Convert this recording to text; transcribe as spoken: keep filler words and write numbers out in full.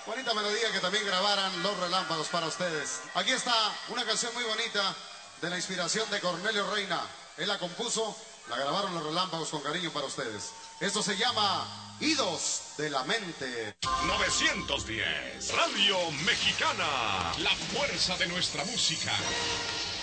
Bonita melodía que también grabaran Los Relámpagos para ustedes. Aquí está una canción muy bonita de la inspiración de Cornelio Reina. Él la compuso, la grabaron Los Relámpagos con cariño para ustedes. Esto se llama Idos de la Mente. novecientos diez, Radio Mexicana, la fuerza de nuestra música.